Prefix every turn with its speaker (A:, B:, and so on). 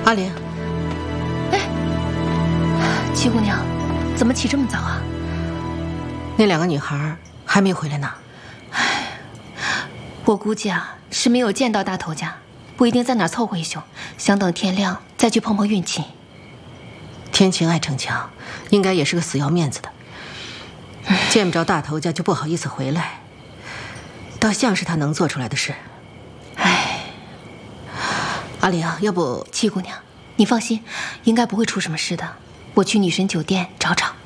A: 阿玲，
B: 哎，七姑娘，怎么起这么早啊？
A: 那2个女孩还没回来呢。
B: 哎，我估计啊是没有见到大头家，不一定在哪儿凑合一宿，想等天亮再去碰碰运气。
A: 天晴爱逞强，应该也是个死要面子的，见不着大头家就不好意思回来，倒像是他能做出来的事。
B: 哎，
A: 阿玲，要不
B: 七姑娘，你放心，应该不会出什么事的。我去女神酒店找找。